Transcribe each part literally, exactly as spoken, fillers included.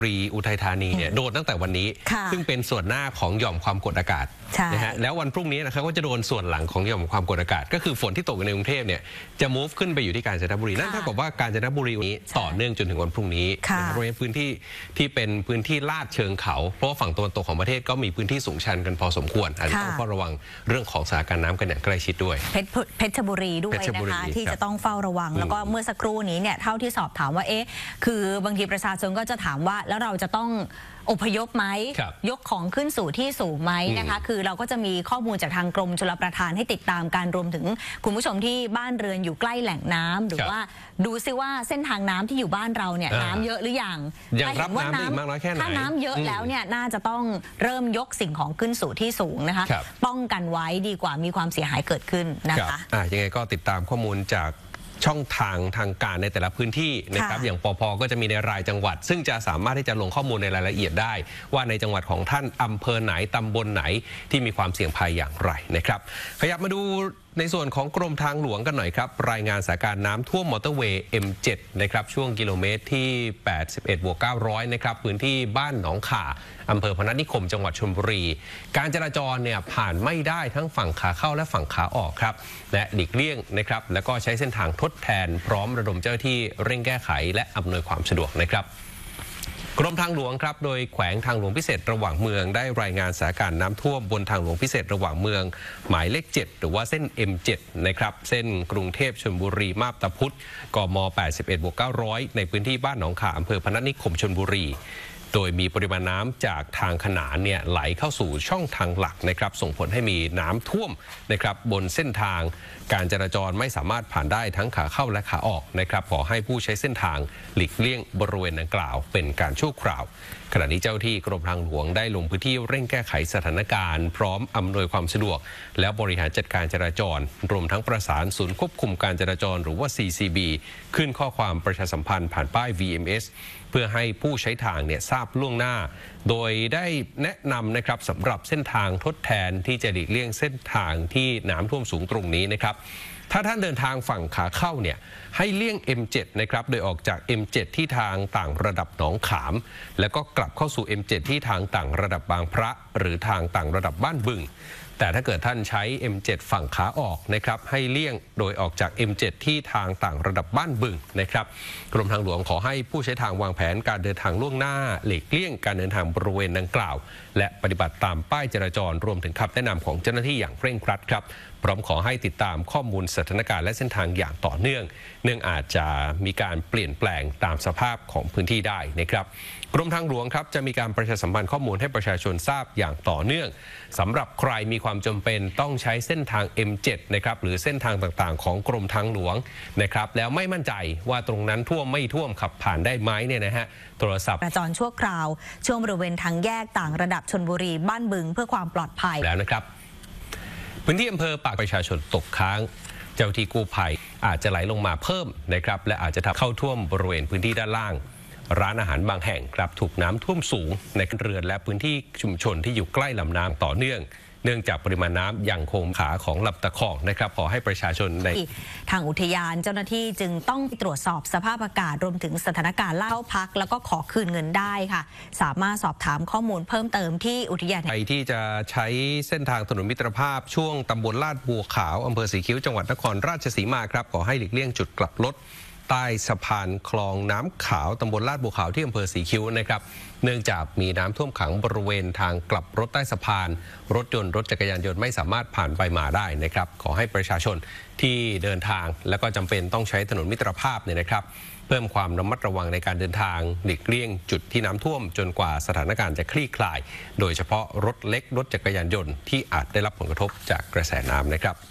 รีอุทัยธานีเนี่ยโดนตั้งแต่วันนี้ซึ่งเป็นส่วนหน้าของหย่อมความกดอากาศนะฮะแล้ววันพรุ่งนี้นะครับก็จะโดนส่วนหลังของหย่อมความกดอากาศก็คือฝนที่ตกในกรุงเทพเนี่ยจะ move ขึ้นไปอยู่ที่กาญจนบุรีนั่นเท่ากับว่ากาญจนบุรีนี้ต่อเนื่องจนถึงวันพรุ่งนี้นะครับบริเวณพื้นที่ที่เป็นพื้นที่ลาดเชิงเขาเพราะว่าฝั่งตะวันตกของประเทศก็มีพื้นที่สูงชันกันพอสมควรอาจจะต้องเฝ้าระวังเรื่องของสถานการณ์น้ำกันอย่างใกล้ชิดด้วยเพชรบุรีด้วยนะคะที่จะต้องเฝ้าระวังแล้วก็เมื่อสักครู่นี้เนี่ยเท่าที่สอบถามว่าเอ๊ะคือบางทีประชาชนก็จะถามว่าแล้วเราจะต้องอพยพไหมยกของขึ้นสู่ที่สูงไหมนะคะคือเราก็จะมีข้อมูลจากทางกรมชลประทานให้ติดตามการรวมถึงคุณผู้ชมที่บ้านเรือนอยู่ใกล้แหล่งน้ำหรือว่าดูซิว่าเส้นทางน้ำที่อยู่บ้านเราเนี่ยน้ำเยอะหรือยังยังรับน้ำได้มากน้อยแค่ไหนถ้าน้ำเยอะแล้วเนี่ยน่าจะต้องเริ่มยกสิ่งของขึ้นสู่ที่สูงนะคะป้องกันไว้ดีกว่ามีความเสียหายเกิดขึ้นนะคะยังไงก็ติดตามข้อมูลจากช่องทางทางการในแต่ละพื้นที่นะครับอย่างปภ.ก็จะมีในรายจังหวัดซึ่งจะสามารถที่จะลงข้อมูลในรายละเอียดได้ว่าในจังหวัดของท่านอำเภอไหนตำบลไหนที่มีความเสี่ยงภัยอย่างไรนะครับขยับมาดูในส่วนของกรมทางหลวงกันหน่อยครับรายงานสถานการณ์น้ำท่วมมอเตอร์เวย์ เอ็ม เจ็ด นะครับช่วงกิโลเมตรที่ แปดสิบเอ็ดบวกเก้าร้อย นะครับพื้นที่บ้านหนองข่าอำเภอพนัสนิคมจังหวัดชลบุรีการจราจรเนี่ยผ่านไม่ได้ทั้งฝั่งขาเข้าและฝั่งขาออกครับและหลีกเลี่ยงนะครับแล้วก็ใช้เส้นทางทดแทนพร้อมระดมเจ้าหน้าที่เร่งแก้ไขและอำนวยความสะดวกนะครับกรมทางหลวงครับโดยแขวงทางหลวงพิเศษระหว่างเมืองได้รายงานสถานการณ์น้ำท่วมบนทางหลวงพิเศษระหว่างเมืองหมายเลขเจ็ดหรือว่าเส้น เอ็ม เจ็ด นะครับเส้นกรุงเทพชลบุรีมาบตาพุธกม แปดสิบเอ็ดบวกเก้าร้อย ในพื้นที่บ้านหนองข่าอำเภอพนัสนิคมชลบุรีโดยมีปริมาณน้ำจากทางขนานเนี่ยไหลเข้าสู่ช่องทางหลักนะครับส่งผลให้มีน้ำท่วมนะครับบนเส้นทางการจราจรไม่สามารถผ่านได้ทั้งขาเข้าและขาออกนะครับขอให้ผู้ใช้เส้นทางหลีกเลี่ยงบริเวณดังกล่าวเป็นการชั่วคราวขณะนี้เจ้าที่กรมทางหลวงได้ลงพื้นที่เร่งแก้ไขสถานการณ์พร้อมอำนวยความสะดวกและบริหารจัดการจราจรรวมทั้งประสานศูนย์ควบคุมการจราจรหรือว่า ซี ซี บี ขึ้นข้อความประชาสัมพันธ์ผ่านป้าย วี เอ็ม เอส เพื่อให้ผู้ใช้ทางเนี่ยทราบล่วงหน้าโดยได้แนะนำนะครับสำหรับเส้นทางทดแทนที่จะหลีกเลี่ยงเส้นทางที่น้ำท่วมสูงตรงนี้นะครับถ้าท่านเดินทางฝั่งขาเข้าเนี่ยให้เลี่ยง เอ็ม เจ็ด นะครับโดยออกจาก เอ็ม เจ็ด ที่ทางต่างระดับหนองขามแล้วก็กลับเข้าสู่ เอ็ม เจ็ด ที่ทางต่างระดับบางพระหรือทางต่างระดับบ้านบึงแต่ถ้าเกิดท่านใช้ เอ็ม เจ็ด ฝั่งขาออกนะครับให้เลี่ยงโดยออกจาก เอ็ม เจ็ด ที่ทางต่างระดับบ้านบึงนะครับกรมทางหลวงขอให้ผู้ใช้ทางวางแผนการเดินทางล่วงหน้าหลีกเลี่ยงการเดินทางบริเวณดังกล่าวและปฏิบัติตามป้ายจราจรรวมถึงคำแนะนำของเจ้าหน้าที่อย่างเคร่งครัดครับพร้อมขอให้ติดตามข้อมูลสถานการณ์และเส้นทางอย่างต่อเนื่องเนื่องอาจจะมีการเปลี่ยนแปลงตามสภาพของพื้นที่ได้นะครับกรมทางหลวงครับจะมีการประชาสัมพันธ์ข้อมูลให้ประชาชนทราบอย่างต่อเนื่องสำหรับใครมีความจำเป็นต้องใช้เส้นทาง เอ็ม เจ็ด นะครับหรือเส้นทางต่างๆของกรมทางหลวงนะครับแล้วไม่มั่นใจว่าตรงนั้นท่วมไม่ท่วมขับผ่านได้ไหมเนี่ยนะฮะโทรศัพท์จราจรชั่วคราวช่วงบริเวณทางแยกต่างระดับชลบุรีบ้านบึงเพื่อความปลอดภัยแล้วนะครับพื้นที่อำเภอปากประชาชนตกค้างเจ้าที่กู้ภัยอาจจะไหลลงมาเพิ่มนะครับและอาจจะทำเข้าท่วมบริเวณพื้นที่ด้านล่างร้านอาหารบางแห่งครับถูกน้ำท่วมสูงในเรือนและพื้นที่ชุมชนที่อยู่ใกล้ลำน้ำต่อเนื่องเนื่องจากปริมาณน้ำยังคงขาของลำตะคองนะครับขอให้ประชาชนในทางอุทยานเจ้าหน้าที่จึงต้องตรวจสอบสภาพอากาศรวมถึงสถานการณ์เล่าพักแล้วก็ขอคืนเงินได้ค่ะสามารถสอบถามข้อมูลเพิ่มเติมที่อุทยานใครที่จะใช้เส้นทางถนนมิตรภาพช่วงตำบลลาดบัวขาวอำเภอสีคิ้วจังหวัดนครราชสีมาครับขอให้หลีกเลี่ยงจุดกลับรถใต้สะพานคลองน้ำขาวตำบลลาดบัวขาวที่อำเภอสีคิ้วนะครับเนื่องจากมีน้ำท่วมขังบริเวณทางกลับรถใต้สะพานรถยนต์รถจักรยานยนต์ไม่สามารถผ่านไปมาได้นะครับขอให้ประชาชนที่เดินทางและก็จำเป็นต้องใช้ถนนมิตรภาพเนี่ยนะครับเพิ่มความระมัดระวังในการเดินทางหลีกเลี่ยงจุดที่น้ำท่วมจนกว่าสถานการณ์จะคลี่คลายโดยเฉพาะรถเล็กรถจักรยานยนต์ที่อาจได้รับผลกระทบจากกระแสน้ำนะครับ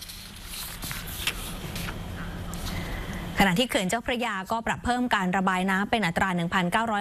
ขณะที่เขื่อนเจ้าพระยาก็ปรับเพิ่มการระบายน้ำเป็นอัตรา หนึ่งพันเก้าร้อย